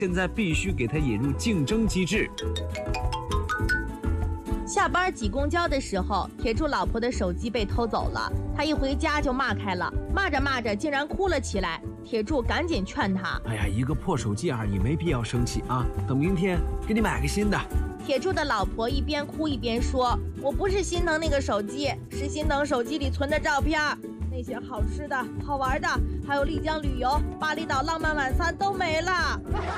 现在必须给他引入竞争机制。 下班挤公交的时候，铁柱老婆的手机被偷走了，他一回家就骂开了，骂着骂着竟然哭了起来。铁柱赶紧劝他：“ 哎呀，一个破手机而已，没必要生气啊，等明天给你买个新的。” 铁柱的老婆一边哭一边说：“我不是心疼那个手机，是心疼手机里存的照片，那些好吃的、好玩的，还有丽江旅游、巴厘岛浪漫晚餐都没了。”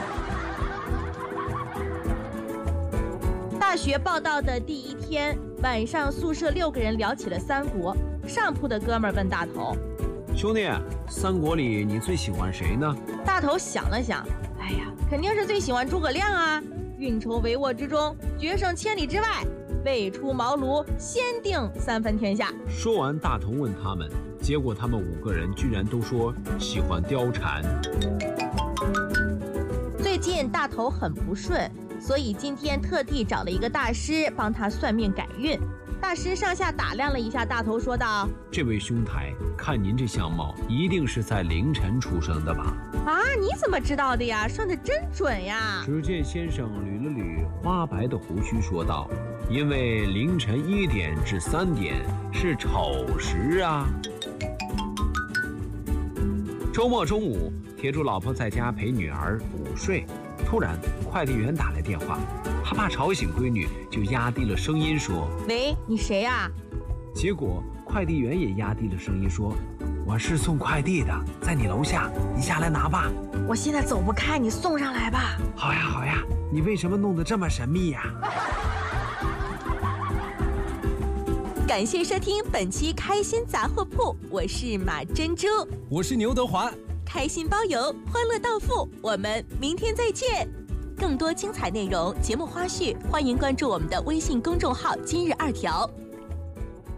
大学报到的第一天晚上，宿舍6个人聊起了三国。上铺的哥们儿问大头：“ 兄弟，三国里你最喜欢谁呢？” 大头想了想，哎呀，肯定是最喜欢诸葛亮啊！运筹帷幄之中，决胜千里之外，未出茅庐先定3分天下。 说完，大头问他们，结果他们5个人居然都说喜欢貂蝉。 最近大头很不顺，所以今天特地找了一个大师帮他算命改运。大师上下打量了一下大头，说道：“ 这位兄台，看您这相貌，一定是在凌晨出生的吧？”“ 啊，你怎么知道的呀？算得真准呀！” 只见先生捋了捋花白的胡须，说道：“因为凌晨1点至3点是丑时啊。”周末中午，铁柱老婆在家陪女儿午睡，突然快递员打来电话，他怕吵醒闺女，就压低了声音说：“ 喂，你谁呀？” 结果快递员也压低了声音说：“我是送快递的，在你楼下，你下来拿吧。”“ 我现在走不开，你送上来吧。”“ 好呀好呀，你为什么弄得这么神秘呀？” 感谢收听本期开心杂货铺，我是马珍珠， 我是牛德华， 开心包邮，欢乐到付，我们明天再见。更多精彩内容、节目花絮，欢迎关注我们的微信公众号“今日2条”。